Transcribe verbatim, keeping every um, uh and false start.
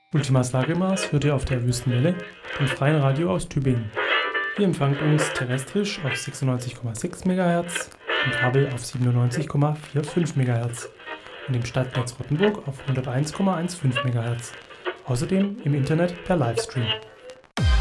Ultimas Lagermaß hört ihr auf der Wüstenwelle, dem freien Radio aus Tübingen. Ihr empfangt uns terrestrisch auf sechsundneunzig Komma sechs Megahertz, im Kabel auf siebenundneunzig Komma fünfundvierzig Megahertz und im Stadtnetz Rottenburg auf hunderteins Komma fünfzehn Megahertz. Außerdem im Internet per Livestream.